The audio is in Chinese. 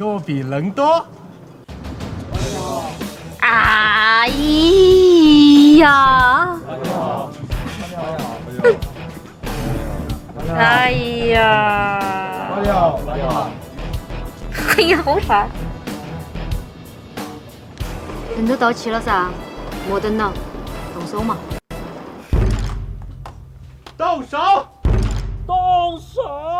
跟我比人多。 哎呀！哎呀！哎呀，好啥？ 人都到齐了噻，莫等了，动手嘛！ 动手！ 动手！